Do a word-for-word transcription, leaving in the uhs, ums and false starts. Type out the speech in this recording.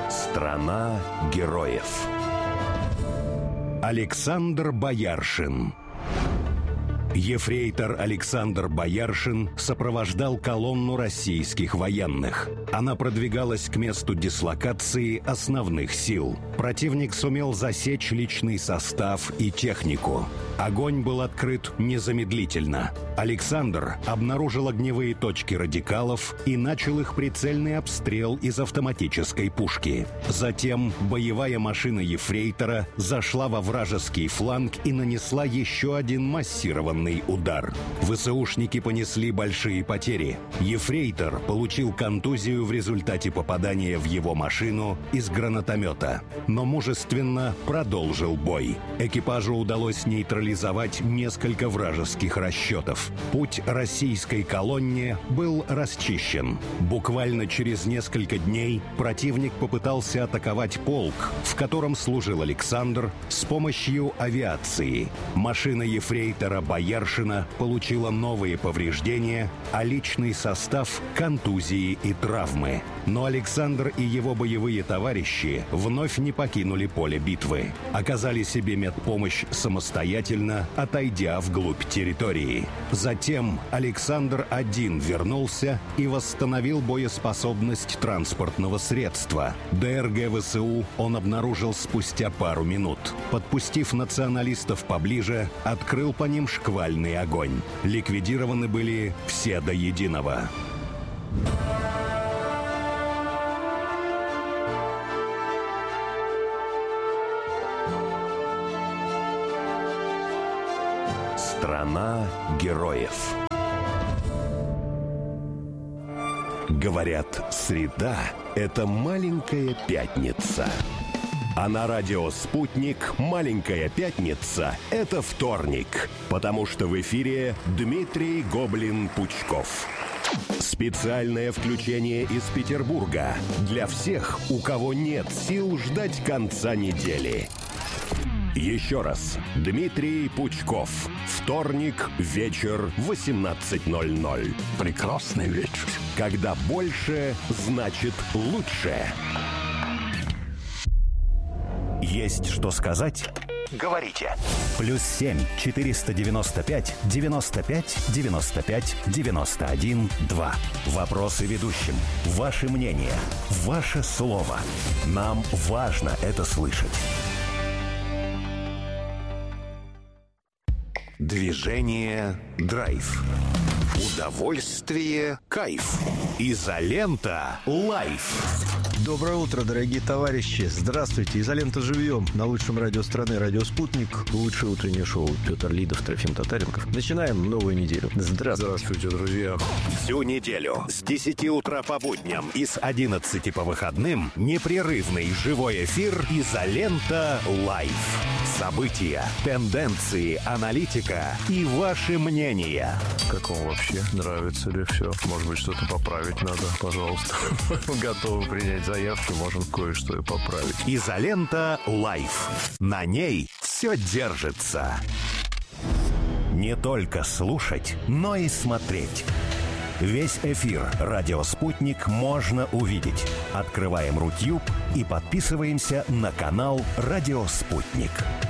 Страна героев. Александр Бояршин. Ефрейтор Александр Бояршин сопровождал колонну российских военных. Она продвигалась к месту дислокации основных сил. Противник сумел засечь личный состав и технику. Огонь был открыт незамедлительно. Александр обнаружил огневые точки радикалов и начал их прицельный обстрел из автоматической пушки. Затем боевая машина ефрейтора зашла во вражеский фланг и нанесла еще один массированный удар. ВСУшники понесли большие потери. Ефрейтор получил контузию в результате попадания в его машину из гранатомета, но мужественно продолжил бой. Экипажу удалось нейтрализовать несколько вражеских расчетов. Путь российской колонне был расчищен. Буквально через несколько дней противник попытался атаковать полк, в котором служил Александр, с помощью авиации. Машина ефрейтора Бояршина получила новые повреждения, а личный состав – контузии и травмы. Но Александр и его боевые товарищи вновь не покинули поле битвы. Оказали себе медпомощь самостоятельно, отойдя вглубь территории. Затем Александр один вернулся и восстановил боеспособность транспортного средства. ДРГ ВСУ он обнаружил спустя пару минут. Подпустив националистов поближе, открыл по ним шквальный огонь. Ликвидированы были все до единого. Страна героев. Говорят, среда – это маленькая пятница. А на радио «Спутник» маленькая пятница – это вторник, потому что в эфире Дмитрий Гоблин-Пучков. Специальное включение из Петербурга для всех, у кого нет сил ждать конца недели. Еще раз. Дмитрий Пучков. Вторник, вечер, восемнадцать ноль ноль. Прекрасный вечер. Когда больше, значит лучше. Есть что сказать? Говорите. Плюс семь четыреста девяносто пять девяносто пять девяносто пять девяносто один два. Вопросы ведущим. Ваше мнение. Ваше слово. Нам важно это слышать. Движение «Драйв». Удовольствие «Кайф». Изолента «Лайф». Доброе утро, дорогие товарищи. Здравствуйте. Изолента живьем. На лучшем радио страны «Радио Спутник». Лучшее утреннее шоу. Петр Лидов, Трофим Татаренков. Начинаем новую неделю. Здравствуйте. Здравствуйте, друзья. Всю неделю с десяти утра по будням и с одиннадцати по выходным непрерывный живой эфир «Изолента Лайф». События, тенденции, аналитика и ваши мнения. Как вам вообще? Нравится ли все? Может быть, что-то поправить надо? Пожалуйста. Готовы принять заявки, можем кое-что и поправить. «Изолента Лайф». На ней все держится. Не только слушать, но и смотреть. Весь эфир «Радио Спутник» можно увидеть. Открываем Рутюб и подписываемся на канал «Радио Спутник».